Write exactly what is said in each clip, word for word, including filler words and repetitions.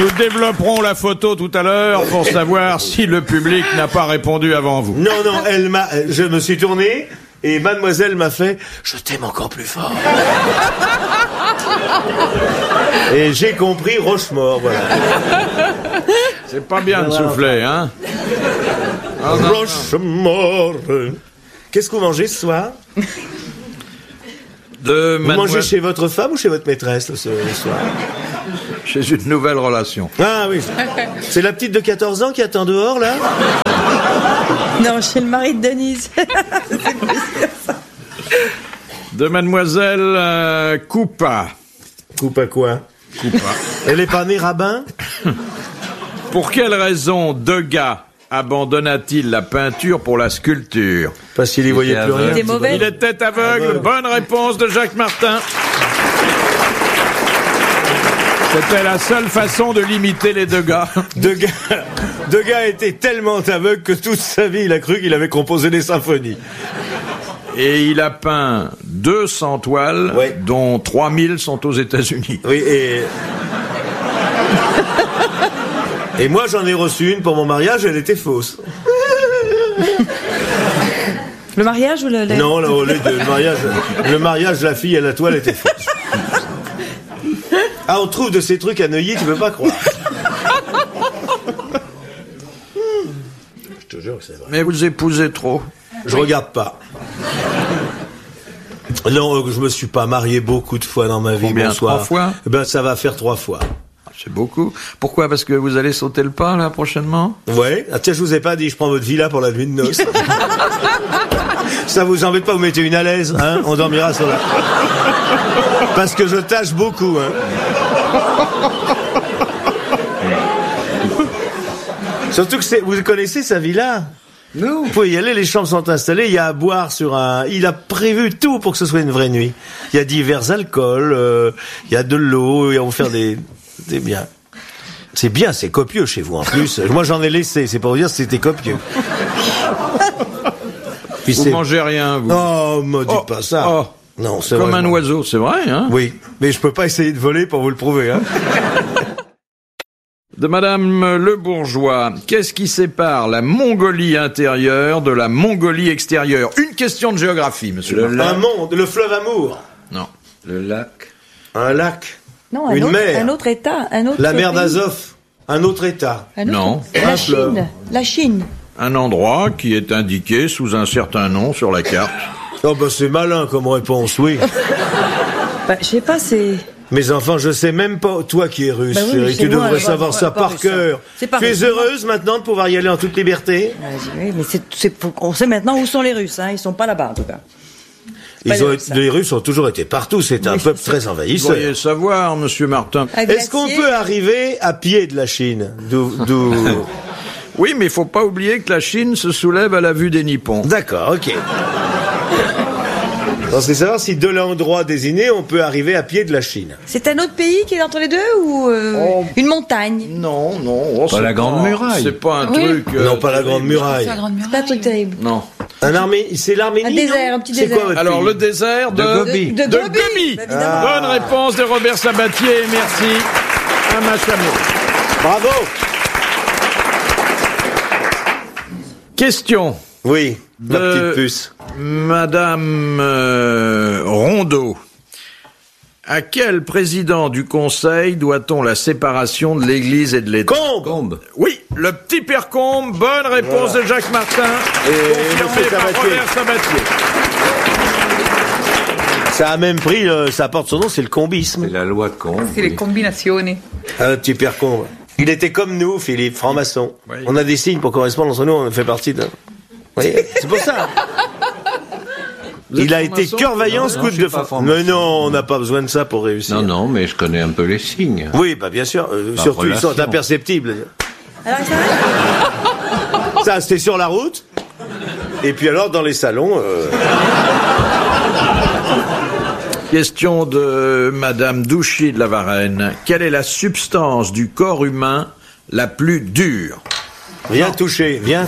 Nous développerons la photo tout à l'heure pour savoir si le public n'a pas répondu avant vous. Non, non, elle m'a... Je me suis tourné et mademoiselle m'a fait « Je t'aime encore plus fort ». Et j'ai compris Rochemort, voilà. C'est pas bien de souffler, hein? Ah, Rochemort. Qu'est-ce que vous mangez ce soir? De Vous mademoiselle... mangez chez votre femme ou chez votre maîtresse ce, ce soir? Chez une nouvelle relation. Ah oui. C'est la petite de quatorze ans qui attend dehors, là? Non, chez le mari de Denise. De mademoiselle euh, Coupa. Coupa quoi? Coupa. Elle est pas née rabbin? Pour quelle raison Degas abandonna-t-il la peinture pour la sculpture? Parce qu'il y voyait plus rien. Il était mauvais. Il était aveugle. Aveugle. Bonne réponse de Jacques Martin. C'était la seule façon de limiter les Degas. Degas, Degas était tellement aveugle que toute sa vie, il a cru qu'il avait composé des symphonies. Et il a peint deux cents toiles, Ouais. dont trois mille sont aux États-Unis. Oui, et... Et moi, j'en ai reçu une pour mon mariage, elle était fausse. Le mariage ou le... le... Non, là, au lieu de le mariage, le mariage, la fille à la toile était fausse. Ah, on trouve de ces trucs à Neuilly, tu peux pas croire. Je te jure que c'est vrai. Mais vous épousez trop. Je regarde pas. Non, je me suis pas marié beaucoup de fois dans ma vie. Combien, bonsoir. trois fois? Eh ben, ça va faire trois fois. C'est beaucoup. Pourquoi? Parce que vous allez sauter le pas, là, prochainement? Ouais. Ah, tiens, je vous ai pas dit, je prends votre villa pour la nuit de noces. Ça vous embête pas, vous mettez une à l'aise, hein? On dormira sur la... Parce que je tâche beaucoup, hein. Surtout que c'est... Vous connaissez sa villa? Non. Vous pouvez y aller, les chambres sont installées, il y a à boire sur un... Il a prévu tout pour que ce soit une vraie nuit. Il y a divers alcools, euh, il y a de l'eau, et on va faire des... C'est bien. C'est bien, c'est copieux chez vous, en plus. Moi, j'en ai laissé, c'est pour vous dire que c'était copieux. Puis Vous c'est... mangez rien, vous. Oh, me dites Oh, pas ça. oh. Non, c'est Comme vrai, un je m'en- oiseau, c'est vrai, hein? Oui, mais je peux pas essayer de voler pour vous le prouver, hein. De Madame Le Bourgeois, qu'est-ce qui sépare la Mongolie intérieure de la Mongolie extérieure? Une question de géographie, monsieur. Le un monde, le fleuve Amour. Non. Le lac. Un lac. Non, un Une autre, mer. un autre État. Un autre La mer pays. d'Azov. Un autre État. Un autre- Non. La Un fleuve. Chine. La Chine. Un endroit qui est indiqué sous un certain nom sur la carte. Oh, bah, c'est malin comme réponse, oui. Bah, je sais pas, c'est... Mes enfants, je sais même pas, toi qui es russe, Bah oui, chérie, mais tu c'est moi, devrais alors, savoir ouais, ça pas par russe, cœur. hein. C'est pas Tu es russe. heureuse maintenant de pouvoir y aller en toute liberté? Ah, oui, mais c'est, c'est, faut- on sait maintenant où sont les Russes, hein. Ils sont pas là-bas, en tout cas. Pas Ils les ont, Russes, hein. les Russes ont toujours été partout, c'est un Oui, peuple c'est très Vous envahisseur. devriez savoir, monsieur Martin. Un Est-ce qu'on glacier. peut arriver à pied de la Chine? D'où, d'où... Oui, mais il faut pas oublier que la Chine se soulève à la vue des Nippons. D'accord, ok. On sait savoir si de l'endroit désigné, on peut arriver à pied de la Chine. C'est un autre pays qui est entre les deux ou euh, Oh. une montagne? Non, non. oh, Pas c'est la Grande Muraille. C'est pas un Oui. truc... euh, non, pas la Grande Muraille. C'est pas un truc terrible. Non. Un armée, c'est l'Arménie. Un désert, non un petit C'est désert. quoi votre Alors, pays le désert de... De Gobi. De, de De Gobi, Gobi. bah, évidemment. Bonne réponse de Robert Sabatier, merci. Un Machameau. Bravo. Question Oui, ma de petite puce. Madame euh, Rondeau. À quel président du Conseil doit-on la séparation de l'Église et de l'État? Combe. Combe. Oui, le petit père Combe. Bonne réponse Voilà. de Jacques Martin. Et confirmé monsieur par Sabatier. Robert Sabatier. Ça a même pris, euh, ça porte son nom, c'est le combisme. C'est la loi de Combe. Sì, le oui. combinazioni. Un petit père Combe. Il était comme nous, Philippe, franc-maçon. Oui. On a des signes pour correspondre entre nous, on fait partie de... Vous voyez, c'est pour ça. Vous êtes Il a été franc-maçon? cœur vaillant, Non, scout non, je de suis pas France. franc-maçon. Mais non, on n'a pas besoin de ça pour réussir. Non, non, mais je connais un peu les signes. Oui, bah bien sûr. euh, Par surtout, ils sont relation. imperceptibles. Alors, ça va? Ça, c'était sur la route. Et puis alors, dans les salons... euh, Question de Madame Douchy de la Varenne. Quelle est la substance du corps humain la plus dure? Viens toucher, viens.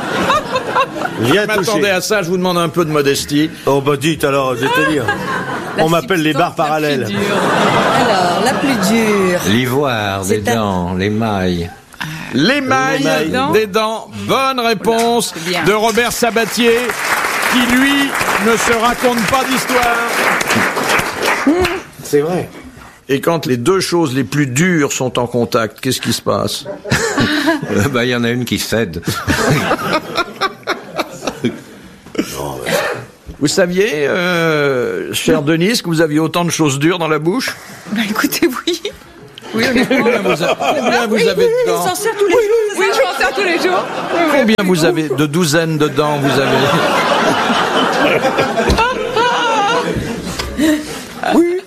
Viens M'attendez toucher. à ça, je vous demande un peu de modestie. Oh bah dites alors, je vais te dire. On m'appelle les barres parallèles. Alors, la plus dure. L'ivoire, C'est des un- dents, l'émail. L'émail L'émail. des dents. Bonne réponse c'est bien. de Robert Sabatier, qui lui ne se raconte pas d'histoire. C'est vrai. Et quand les deux choses les plus dures sont en contact, qu'est-ce qui se passe? Euh, bah, il y en a une qui cède. Vous saviez, euh, chère Denise, que vous aviez autant de choses dures dans la bouche? Bah écoutez, oui. Oui, honnêtement. Combien vous, a- combien vous avez de Il dents? s'en sert tous les jours. c'est Oui, ça je m'en sers tous les jours. Oui, oui. Combien vous avez de douzaines de dents vous avez? Oui.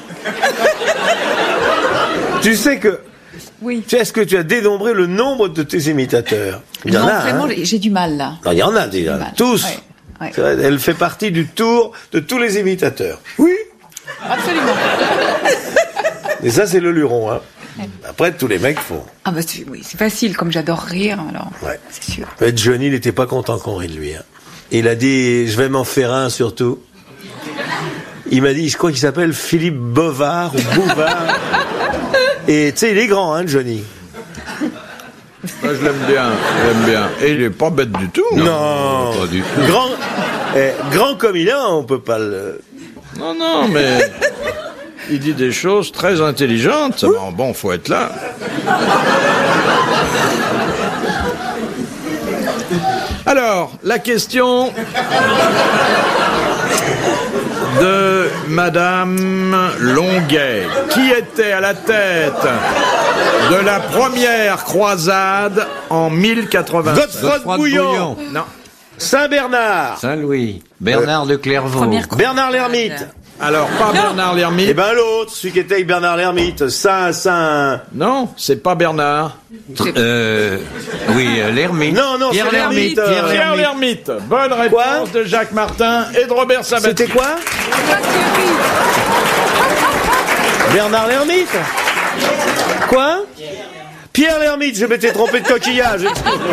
Tu sais que... Oui. Tu sais, est-ce que tu as dénombré le nombre de tes imitateurs? Il y en Non, a, vraiment, hein. j'ai du mal là. Non, il y en a déjà. Mal. Tous. Ouais, ouais. C'est vrai, elle fait partie du tour de tous les imitateurs. Oui. Absolument. Et ça, c'est le luron, hein. Après, tous les mecs font. Ah bah c'est, oui, c'est facile, comme j'adore rire, alors. Ouais. C'est sûr. En fait, Johnny, il n'était pas content qu'on rit de lui. Hein. Il a dit, je vais m'en faire un surtout. Il m'a dit, je crois qu'il s'appelle Philippe Bovard ou Bouvard. Et tu sais, il est grand, hein, Johnny. Moi, je l'aime bien, je l'aime bien. Et il est pas bête du tout. Non, pas du tout. Grand, eh, grand comme il est, on peut pas le. Non, non, mais il dit des choses très intelligentes. Ça, bon, bon, faut être là. Alors, la question de Madame Longuet, qui était à la tête de la première croisade en mille quatre-vingt-sept. Godefroy de Godefroy de Bouillon. Bouillon. Non. Saint-Bernard. Saint-Louis. Bernard de Clairvaux. Première Bernard l'Ermite. Alors, pas Bernard l'Ermite. Eh ben l'autre, celui qui était avec Bernard l'Ermite. Saint, Saint. Non, c'est pas Bernard. Euh, oui, euh, l'ermite. Non, non, Pierre c'est l'Ermite. l'Ermite. euh, Pierre l'Ermite. Bonne réponse Quoi de Jacques Martin et de Robert Sabatier. C'était quoi? Bernard l'Ermite. Quoi? Pierre l'Ermite, je m'étais trompé de coquillage.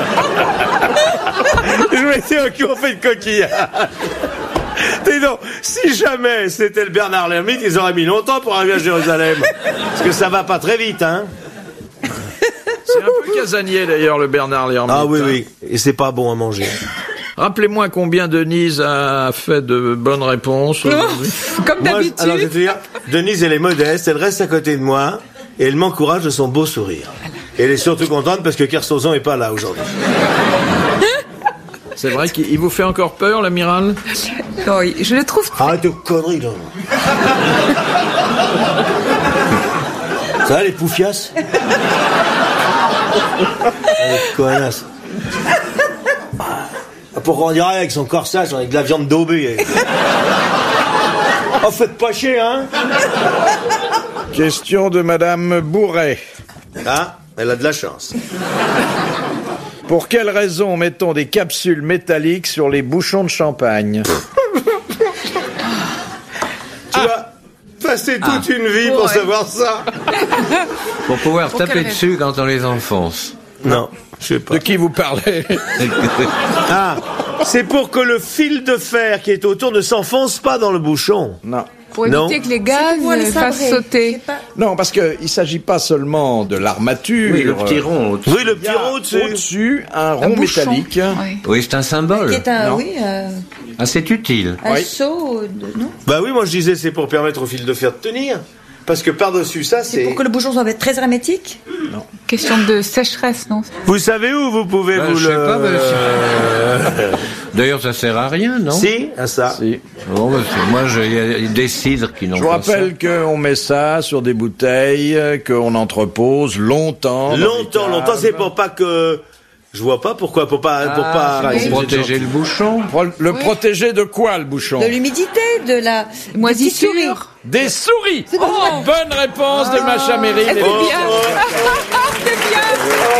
Je m'étais trompé de coquillage. Dis donc, si jamais c'était le Bernard l'Ermite, ils auraient mis longtemps pour arriver à Jérusalem. Parce que ça va pas très vite, hein. C'est un peu casanier d'ailleurs, le Bernard l'Ermite. Ah oui, hein. oui. Et c'est pas bon à manger. Rappelez-moi combien Denise a fait de bonnes réponses aujourd'hui. Comme Moi, je- d'habitude. alors je vais te dire, Denise, elle est modeste, elle reste à côté de moi, et elle m'encourage de son beau sourire. Et elle est surtout contente parce que Kersozon est pas là aujourd'hui. C'est vrai qu'il il vous fait encore peur, l'amiral? Non, je le trouve. Arrête de conneries, là. Ça va, les poufiasses? Les connasses. Pourquoi on dirait avec son corsage, avec de la viande daubée. Oh, faites pas chier, hein? Question de Madame Bourret. Ah, elle a de la chance. Pour quelle raison mettons des capsules métalliques sur les bouchons de champagne? Tu vas passer toute une vie pour Ouais. savoir ça. Pour pouvoir Pour taper quelle dessus quand on les enfonce. Non, je sais pas. De qui vous parlez? Ah, c'est pour que le fil de fer qui est autour ne s'enfonce pas dans le bouchon. Non. Pour Non. éviter que les C'est gaz pour les euh, fassent sabrer. sauter. C'est pas- Non, parce qu'il ne s'agit pas seulement de l'armature. Oui, le petit rond au-dessus. Oui, le Il y petit a rond au-dessus. au-dessus un Un rond bouchon. métallique. Oui. Oui, c'est un symbole. Qui est un, Non. oui, euh, Ah, c'est utile. un Oui. seau, de, non? Bah oui, moi je disais c'est pour permettre au fil de fer de tenir. Parce que par-dessus ça, C'est c'est... pour que le bouchon soit très hermétique? Question de sécheresse, non? Vous savez où vous pouvez Bah, vous je sais le... pas, bah, D'ailleurs, ça sert à rien, non? Si, à ça. Si. Bon, bah, c'est- moi, je- il y a des cidres qui n'ont Je vous pas rappelle qu'on met ça sur des bouteilles, euh, qu'on entrepose longtemps. dans des Longtemps, caves. longtemps, c'est pour pas que... Je vois pas pourquoi, pour pas... Pour pas... ça. c'est Pour protéger le bouchon. Pro- Le protéger de quoi, le bouchon? De l'humidité, de la... Moisissure. des petites souris. Des souris. C'est pour ça. Bonne réponse de Macha Meryl. C'est Et- Oh, bien. C'est bien.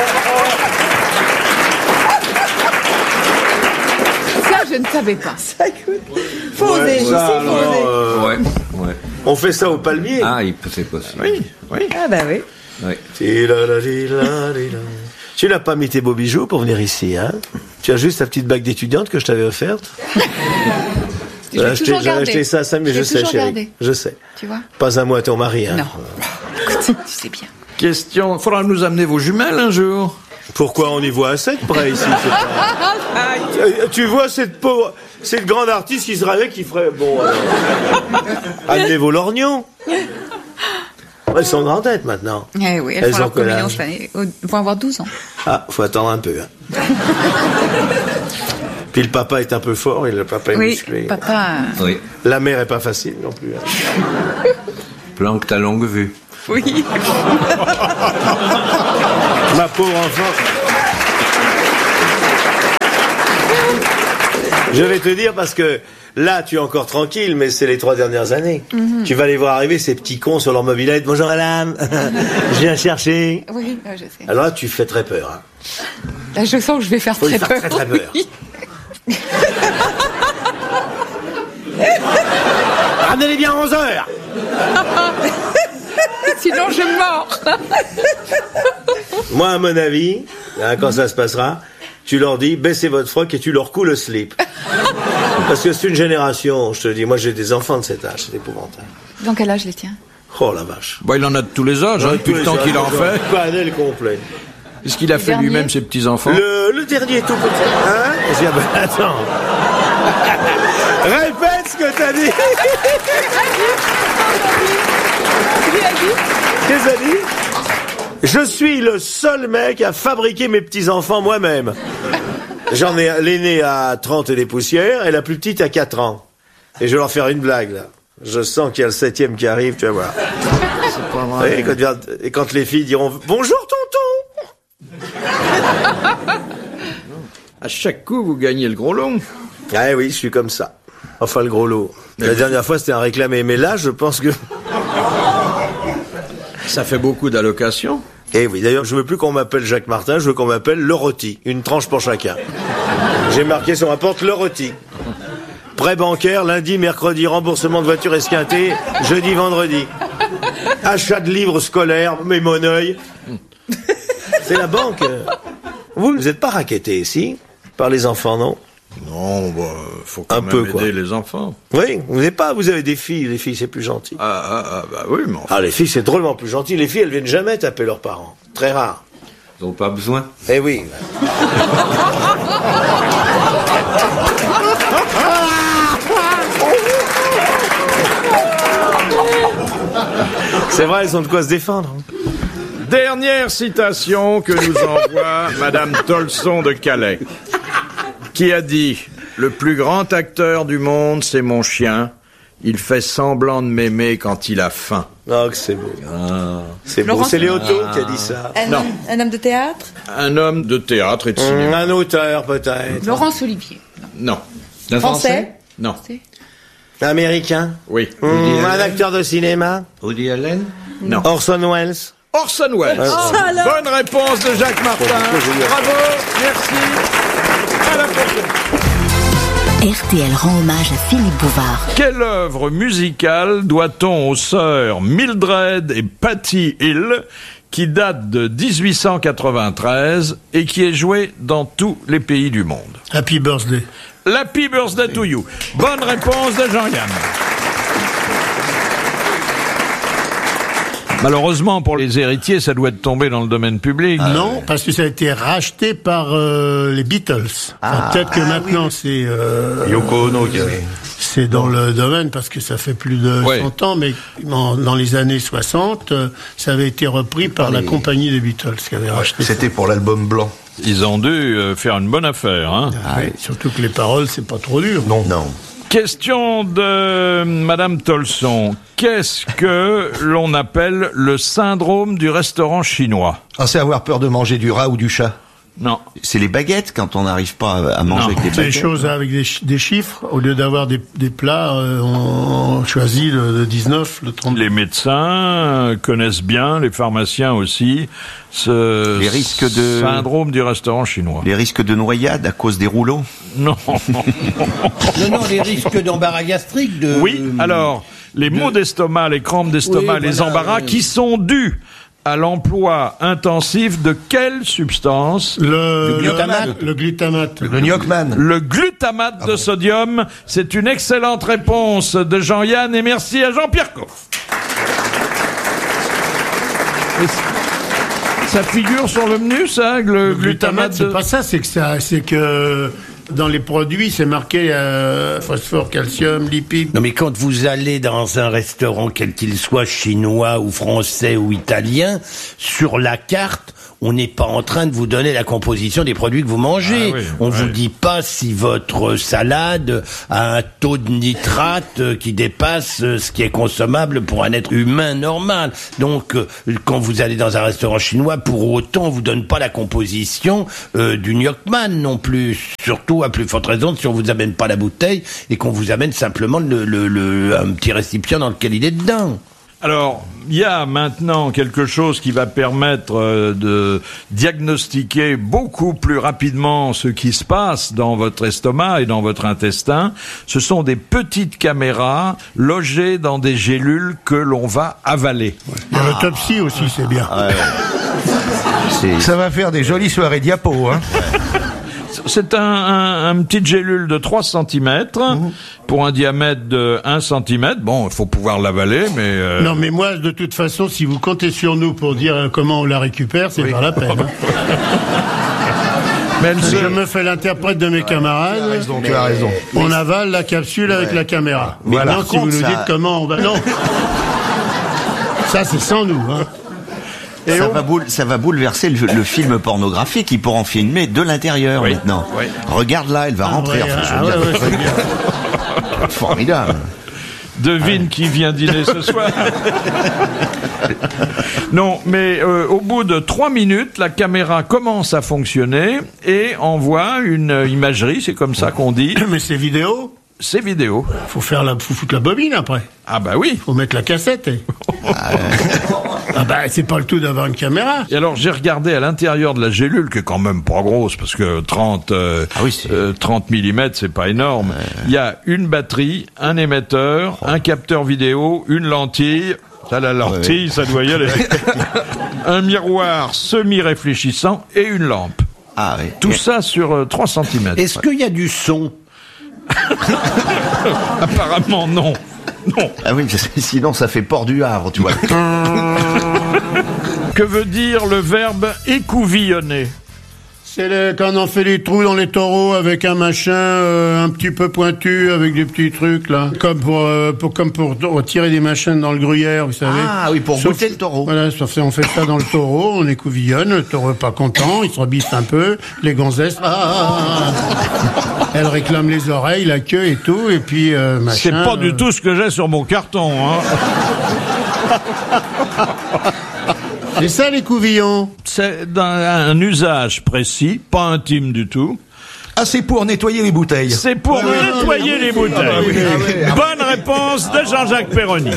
Ça, je ne savais pas. Ça, écoute, faut oser, ça, ici, faut alors, oser. euh, Ouais, ouais. on fait ça au palmier. Ah, il peut- c'est possible. Oui, oui. Ah bah oui. Oui. Tilalalilala. Tu n'as pas mis tes beaux bijoux pour venir ici, hein? Tu as juste ta petite bague d'étudiante que je t'avais offerte? Je l'ai acheté, toujours j'ai gardé. acheté ça, ça, mais Je je l'ai sais, toujours chérie. gardé. Je sais. Tu vois? Pas à moi, ton mari. Hein. Non. Écoute, tu sais bien. Question, faudra nous amener vos jumelles un jour. Pourquoi on y voit à sept près ici c'est pas... Euh, Tu vois cette pauvre, cette grande artiste qui serait avec, qui ferait bon. Euh... Amenez vos lorgnons. Elles sont grandes têtes maintenant. Eh oui, elles, Elles font ont leur quel communion âge cette année. Elles vont avoir douze ans. Ah, faut attendre un peu. Hein. Puis le papa est un peu fort et le papa est Oui, musclé. papa. Oui. La mère est pas facile non plus. Hein. Planque ta longue vue. Oui. Ma pauvre enfant. Je vais te dire parce que là, tu es encore tranquille, mais c'est les trois dernières années. Mm-hmm. Tu vas les voir arriver, ces petits cons sur leur mobilette. Bonjour madame, je viens chercher. Oui, je sais. Alors là, tu fais très peur. Hein. Là, je sens que je vais faire Faut très lui faire peur. très très peur. Oui. Ramenez-les bien à onze heures. Sinon, je mords. Moi, à mon avis, hein, quand ça se passera, tu leur dis, baissez votre froc et tu leur coules le slip. Parce que c'est une génération, je te dis, moi j'ai des enfants de cet âge, c'est épouvantable. Dans quel âge les tiens? Oh la vache. Bon, il en a de tous les âges, hein, depuis le temps qu'il en fait. Panel complet. Est-ce qu'il a fait dernier lui-même ses petits-enfants? Le, le dernier tout petit. Hein? Je dis, ah ben, attends. Répète ce que t'as dit. Qu'est-ce que t'as dit? Je suis le seul mec à fabriquer mes petits-enfants moi-même. J'en ai l'aîné à trente et des poussières et la plus petite à quatre ans. Et je vais leur faire une blague, là. Je sens qu'il y a le septième qui arrive, tu vas voir. C'est pas vrai. Et quand, et quand les filles diront « Bonjour, tonton !» À chaque coup, vous gagnez le gros lot. Ah oui, je suis comme ça. Enfin, le gros lot. La dernière fois, c'était un réclamé. Mais là, je pense que... Ça fait beaucoup d'allocations. Eh oui, d'ailleurs, je veux plus qu'on m'appelle Jacques Martin, je veux qu'on m'appelle le rôti. Une tranche pour chacun. J'ai marqué sur ma porte le rôti. Prêt bancaire, lundi, mercredi, remboursement de voiture esquintée, jeudi, vendredi. Achat de livres scolaires, mais mon œil. C'est la banque. Vous, vous n'êtes pas racketté ici, par les enfants, non? Non, bah, faut quand Un même peu, aider quoi. les enfants. Oui, vous n'êtes pas, vous avez des filles, les filles c'est plus gentil. Ah, ah, ah, bah oui, mais enfin. Ah, les filles c'est drôlement plus gentil, les filles elles viennent jamais taper leurs parents. Très rare. Ils n'ont pas besoin. Eh oui. C'est vrai, elles ont de quoi se défendre. Dernière citation que nous envoie Madame Tolson de Calais, qui a dit « Le plus grand acteur du monde, c'est mon chien. Il fait semblant de m'aimer quand il a faim. » Oh, que c'est beau. Ah. C'est beau. Laurence- C'est Léoto qui a dit ça. Un, Non. homme, un homme de théâtre? Un homme de théâtre et de Hum, cinéma. un auteur peut-être. Laurence Olivier. Non, Un Français? non, Américain. oui, Hum, un acteur de cinéma. Woody Allen. non. Orson Welles. Orson Welles. Oh, alors. Bonne réponse de Jacques Martin. Bravo, merci. À la prochaine. R T L rend hommage à Philippe Bouvard. Quelle œuvre musicale doit-on aux sœurs Mildred et Patty Hill, qui date de dix-huit cent quatre-vingt-treize et qui est jouée dans tous les pays du monde? Happy Birthday. L'Happy Birthday to You. Bonne réponse de Jean-Yann. Malheureusement pour les héritiers, ça doit être tombé dans le domaine public. Non, parce que ça a été racheté par euh, les Beatles. Enfin, peut-être que maintenant c'est euh, Yoko Ono qui avait. c'est dans le domaine parce que ça fait plus de Ouais. cent ans, mais en- dans les années soixante, euh, ça avait été repris par la compagnie des Beatles qui avait racheté. ça. C'était pour l'album blanc. Ils ont dû euh, faire une bonne affaire, hein. Oui, surtout que les paroles, c'est pas trop dur. Non. Non. Question de Madame Tolson. Qu'est-ce que l'on appelle le syndrome du restaurant chinois? Ah, c'est avoir peur de manger du rat ou du chat. Non. C'est les baguettes quand on n'arrive pas à manger Non. avec des C'est des baguettes. choses avec des, chi- des chiffres. Au lieu d'avoir des, des plats, euh, on, on choisit le, le dix-neuf, le trente. Les médecins euh, connaissent bien, les pharmaciens aussi, ce Les risques de- syndrome du restaurant chinois. Les risques de noyade à cause des rouleaux. Non. Non, non, les risques d'embarras gastrique. De, Oui, alors, les maux d'estomac, les crampes d'estomac, Oui, les voilà, embarras oui. qui sont dus à l'emploi intensif de quelle substance? Le, Le glutamate. Le glutamate. Le Gnocchman. Le glutamate de sodium. C'est une excellente réponse de Jean-Yann et merci à Jean-Pierre Coff. Et c- ça figure sur le menu, ça, le, Le glutamate glutamate, c'est de... pas ça, c'est que ça, c'est que dans les produits, c'est marqué euh, phosphore, calcium, lipides. Non mais quand vous allez dans un restaurant, quel qu'il soit, chinois ou français ou italien, sur la carte, on n'est pas en train de vous donner la composition des produits que vous mangez. Ah oui, on ouais. vous dit pas si votre salade a un taux de nitrate euh, qui dépasse euh, ce qui est consommable pour un être humain normal. Donc, euh, quand vous allez dans un restaurant chinois, pour autant, on vous donne pas la composition euh, du Gnocchman non plus. Surtout, à plus forte raison, si on vous amène pas la bouteille et qu'on vous amène simplement le, le, le, un petit récipient dans lequel il est dedans. Alors, il y a maintenant quelque chose qui va permettre euh, de diagnostiquer beaucoup plus rapidement ce qui se passe dans votre estomac et dans votre intestin. Ce sont des petites caméras logées dans des gélules que l'on va avaler. Il y a l'autopsie aussi, c'est bien. Ça va faire des jolies soirées diapo, hein. C'est un, un, un petite gélule de trois centimètres mmh. pour un diamètre de un centimètre. Bon, il faut pouvoir l'avaler, mais... Euh... Non, mais moi, de toute façon, si vous comptez sur nous pour dire euh, comment on la récupère, c'est oui. pas la peine. Hein. Mais elle se... Je me fais l'interprète de mes camarades. Tu as raison, tu as raison. On avale la capsule ouais. avec la caméra. Mais voilà. Si vous nous ça... dites comment on va... Non. Ça, c'est sans nous, hein. Et ça, on... va boule, ça va bouleverser le, le film pornographique. Ils pourront filmer de l'intérieur oui. maintenant. Oui. Regarde là, elle va ah, rentrer. Ouais, enfin, ah, je veux ouais, dire, ouais, bien. Formidable. Devine ah. qui vient dîner ce soir. Non, mais euh, au bout de trois minutes, la caméra commence à fonctionner et envoie une imagerie. C'est comme ça qu'on dit. Mais c'est vidéo. C'est vidéo. Faut faire la, faut foutre la bobine après. Ah bah oui. Faut mettre la cassette. Et... ah, ah bah c'est pas le tout d'avoir une caméra. Et alors j'ai regardé à l'intérieur de la gélule, qui est quand même pas grosse, parce que trente, euh, ah oui, euh, trente millimètres, c'est pas énorme. Il euh... y a une batterie, un émetteur, oh. un capteur vidéo, une lentille. Ça, la lentille, ouais. ça doit y aller. Un miroir semi-réfléchissant et une lampe. Ah oui. Tout et... ça sur euh, trois centimètres. Est-ce qu'il y a du son? Apparemment non. Non. Ah oui, sinon ça fait port du Havre, tu vois. Que veut dire le verbe écouvillonner? C'est le, quand on fait les trous dans les taureaux avec un machin euh, un petit peu pointu, avec des petits trucs là, comme pour, euh, pour comme pour tirer des machins dans le gruyère, vous savez. Ah oui, pour goûter le taureau. Voilà, sauf on fait ça dans le taureau, on écouvillonne, le taureau est pas content, il se rebiste un peu, les gonzesses, ah, elles réclament les oreilles, la queue et tout, et puis euh, machin. C'est pas euh... du tout ce que j'ai sur mon carton, hein. C'est ça les couvillons. C'est dans un usage précis, pas intime du tout. Ah, c'est pour nettoyer les bouteilles. C'est pour ouais, nettoyer ouais, les oui, bouteilles. Ah, oui, oui, oui. Bonne réponse de Jean-Jacques Perroni.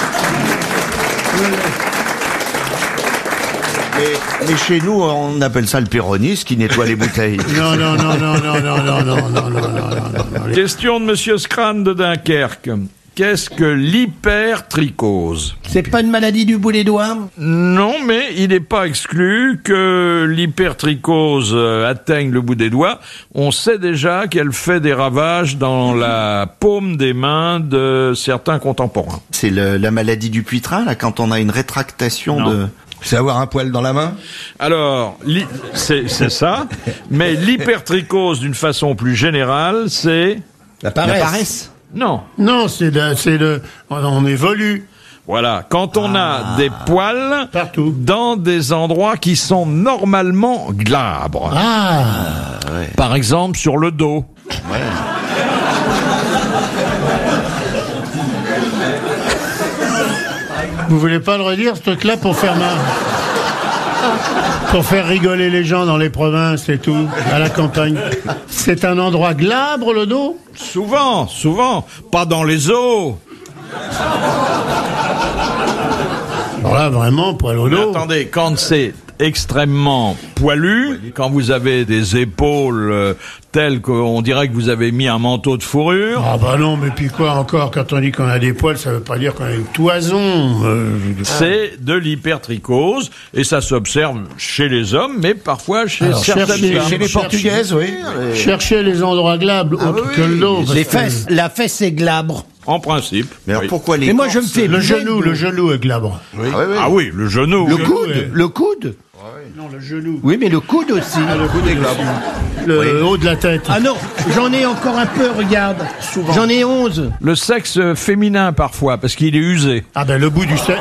Mais, mais chez nous, on appelle ça le péroniste qui nettoie les bouteilles. Non, non, non, non, non, non, non, non, non, non, non. Question de Monsieur Scran de Dunkerque. Qu'est-ce que l'hypertrichose? C'est pas une maladie du bout des doigts? Non, mais il n'est pas exclu que l'hypertrichose atteigne le bout des doigts. On sait déjà qu'elle fait des ravages dans la paume des mains de certains contemporains. C'est le, la maladie du Puitrin, là, quand on a une rétractation non. de... C'est avoir un poil dans la main? Alors, c'est, c'est ça, mais l'hypertrichose, d'une façon plus générale, c'est... La paresse. La paresse. Non. Non, c'est le, c'est le, on évolue. Voilà. Quand on ah. a des poils. Partout. Dans des endroits qui sont normalement glabres. Ah. Ouais. Par exemple, sur le dos. Ouais. Vous voulez pas le redire, ce truc-là, pour faire mal? Pour faire rigoler les gens dans les provinces et tout, à la campagne. C'est un endroit glabre, le dos? Souvent, souvent. Pas dans les eaux. Alors là, vraiment, poil au Mais dos. attendez, quand c'est extrêmement poilu, quand vous avez des épaules euh, telles qu'on dirait que vous avez mis un manteau de fourrure. Ah bah non, mais puis quoi encore, quand on dit qu'on a des poils, ça veut pas dire qu'on a une toison. Euh, C'est de l'hypertrichose et ça s'observe chez les hommes, mais parfois chez Alors, certaines cherchez- femmes. chez les Portugaises, oui. Cherchez les endroits glabres Ah autres oui, que le dos. parce Les que- fesses, la fesse est glabre. En principe. Mais alors oui. pourquoi les Mais moi, je me Corses- fais Le épiler genou, dos. le genou est glabre. Oui. Ah, oui, oui. Ah oui, le genou. Le oui. coude, ouais. le coude. Non, le genou. Oui, mais le coude aussi. Le coude est glabre. Le haut de la tête. Ah non, j'en ai encore un peu, regarde. J'en ai onze. Le sexe féminin parfois, parce qu'il est usé. Ah ben le bout du sexe.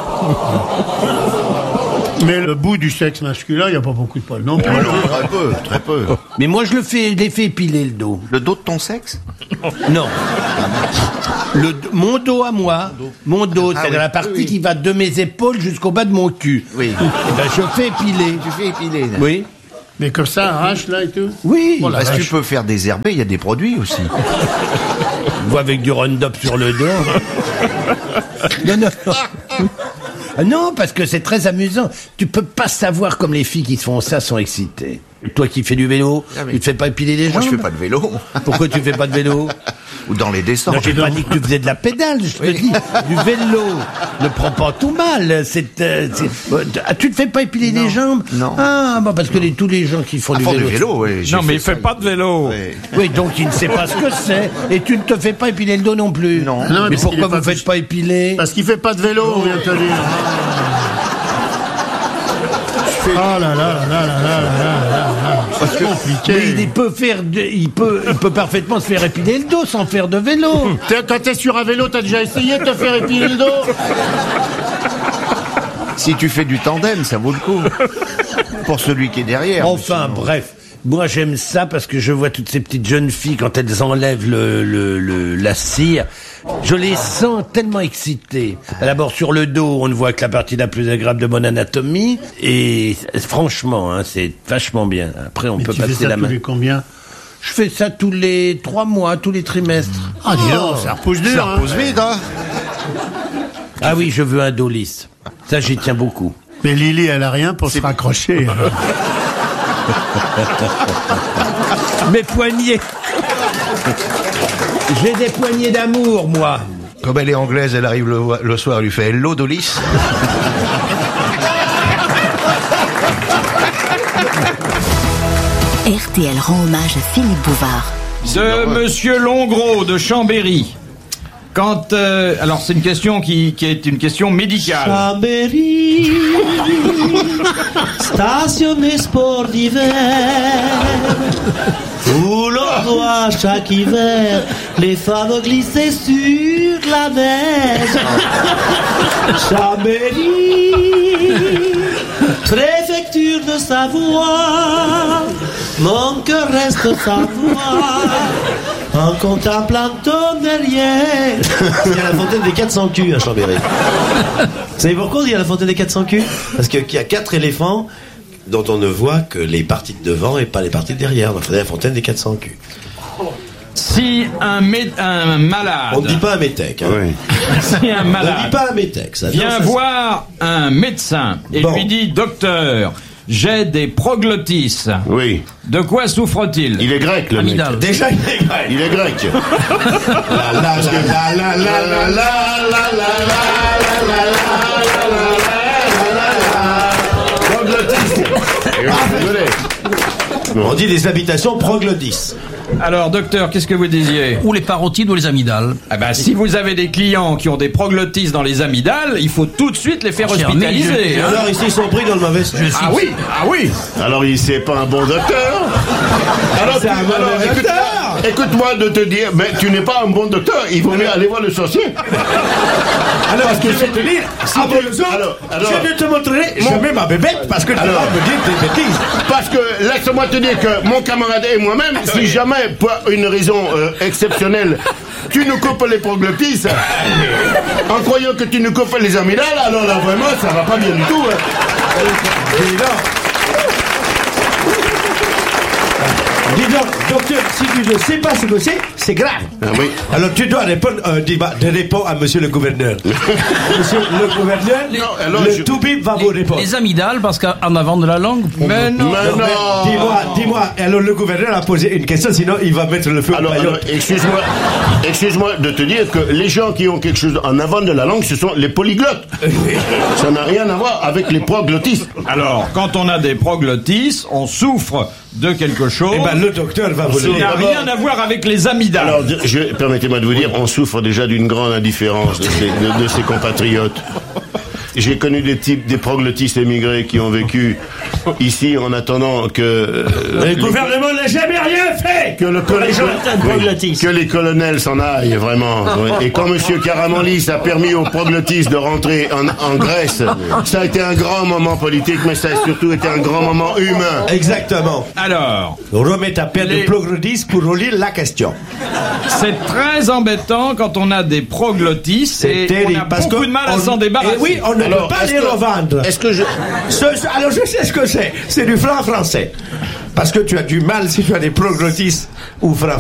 Mais le bout du sexe masculin, il n'y a pas beaucoup de poils non plus. Ah non, très peu, très peu. Mais moi, je le fais, je l'ai fait épiler le dos. Le dos de ton sexe? Non. Le, mon dos à moi, mon dos, Ah c'est-à-dire oui, la partie oui, oui. qui va de mes épaules jusqu'au bas de mon cul. Oui. Eh ben, je fais épiler. Tu fais épiler. là. Oui. Mais comme ça, arrache là et tout. Oui. Oh la Parce que tu vache. peux faire désherber, il y a des produits aussi. On voit avec du Roundup sur le dos. Non, non, non. Ah non, parce que c'est très amusant. Tu peux pas savoir comme les filles qui font ça sont excitées. Toi qui fais du vélo, Ah oui. tu te fais pas épiler les jambes? Moi, je fais pas de vélo. Pourquoi tu fais pas de vélo? Ou dans les descentes. Non, j'ai pas dit que tu faisais de la pédale, je te Oui. dis, du vélo. Ne prends pas tout mal. C'est, euh, c'est- euh, ah, tu te fais pas épiler les jambes? Non. Ah, bah parce que les, tous les gens qui font Ah, du font vélo. du vélo, oui. j'ai Non, mais il ça. fait pas de vélo. Oui. Oui, donc il ne sait pas ce que c'est. Et tu ne te fais pas épiler le dos non plus. Non. Non, mais parce qu'il pourquoi est vous pas ne faites plus- pas épiler? Parce qu'il fait pas de vélo, on vient de te dire. Oh là là là là là là là là là. C'est compliqué. Mais il peut faire, de- il peut, il peut parfaitement se faire épiler le dos sans faire de vélo. T'es- Quand t'es sur un vélo, t'as déjà essayé de te faire épiler le dos? Si tu fais du tandem, ça vaut le coup. Pour celui qui est derrière. Enfin, bref. Moi, j'aime ça parce que je vois toutes ces petites jeunes filles quand elles enlèvent le, le, le- la cire. Je les sens tellement excitées. D'abord, sur le dos, on ne voit que la partie la plus agréable de mon anatomie. Et franchement, hein, c'est vachement bien. Après, on Mais peut tu fais passer ça la tous main. les combien? Je fais ça tous les trois mois, tous les trimestres. Ah dis donc, ça repousse dur. Ça hein. repose vite, hein. Ah oui, je veux un dos lisse. Ça, j'y tiens beaucoup. Mais Lily, elle a rien pour se raccrocher. alors. Mes poignets. J'ai des poignées d'amour, moi. Comme elle est anglaise, elle arrive le, le soir, elle lui fait hello, Dolis. R T L rend hommage à Philippe Bouvard. De Monsieur Longros de Chambéry. Quand euh, alors c'est une question qui, qui est une question médicale. Chambéry, station des sports d'hiver, où l'on voit chaque hiver les femmes glisser sur la neige. Chambéry, préfecture de Savoie, mon cœur reste Savoie. En contemplant ton derrière. Il y a la fontaine des quatre cents culs à Chambéry. Vous savez pourquoi il y a la fontaine des quatre cents culs? Parce qu'il y a quatre éléphants dont on ne voit que les parties de devant et pas les parties de derrière. Donc il y a la fontaine des quatre cents culs. Si un, mé- un malade. On ne dit pas un métèque. Hein. Si un On ne dit malade pas un métèque. Ça vient non, ça, voir un médecin et Bon. lui dit docteur, j'ai des proglottis. Oui. De quoi souffre-t-il? Il est grec, le mec. c'est- Déjà, il est grec. Il est grec. La, la, la, la, la, la, la, la, la, la, la, On dit des habitations proglottis. Alors docteur, qu'est-ce que vous disiez? Ou les parotides ou les amygdales. Ah ben, si vous avez des clients qui ont des proglottis dans les amygdales, il faut tout de suite les faire Cher hospitaliser. ami, Et hein. alors ici, ils sont pris dans le mauvais sens. Ah oui, ah oui. Alors, il c'est pas un bon docteur. Alors, tu- un mauvais alors, écoute- docteur. écoute-moi de te dire, mais tu n'es pas un bon docteur. Il vaut mieux aller voir le sorcier. Alors, parce que je vais te dire, si Ah tu bon, le sens, alors, alors. je ne te montrerai jamais ma bébête parce que tu vas Alors. me dire des bêtises. Parce que laisse-moi te dire que mon camarade et moi-même, si jamais pour une raison euh, exceptionnelle, tu nous coupes les proglottis, en croyant que tu nous coupes les amygdales, alors là vraiment ça va pas bien du tout. hein. Et là, Dis donc, docteur, si tu ne sais pas ce que c'est, c'est grave. Ah oui. Alors tu dois répondre, euh, dis- bah, de répondre à monsieur le gouverneur. Monsieur le gouverneur, Non, alors le je- toubib va vous répondre. Les amygdales, parce qu'en avant de la langue. Mais non. Mais Non, mais non. Dis-moi, dis-moi. Alors le gouverneur a posé une question, sinon il va mettre le feu au Alors, paillot. alors, excuse-moi, excuse-moi de te dire que les gens qui ont quelque chose en avant de la langue, ce sont les polyglottes. Ça n'a rien à voir avec les proglottistes. Alors, quand on a des proglottistes, on souffre de quelque chose Eh ben le docteur va vous le qui n'a dire. rien à voir avec les amygdales. Alors, je, permettez-moi de vous dire, on souffre déjà d'une grande indifférence de ses, de, de ses compatriotes. J'ai connu des types, des proglottistes émigrés qui ont vécu ici en attendant que... euh, Le les- gouvernement n'a jamais rien fait. que, le Pour les gens colo- atteints de oui, proglottisme. que les colonels s'en aillent, vraiment. Oui. Et quand M. Caramanlis a permis aux proglottistes de rentrer en, en Grèce, ça a été un grand moment politique, mais ça a surtout été un grand moment humain. Exactement. Alors, Remets ta paire Les- de proglottistes pour relire la question. c'est très embêtant quand on a des proglottistes C'est et terrible, on a parce beaucoup que de mal à on- s'en débarrasser. Eh oui, on ne Alors, peut pas est-ce les que- revendre. Est-ce que je... Ce- ce- alors je sais ce que c'est. C'est du franc français. Parce que tu as du mal si tu as des proglottistes ou francs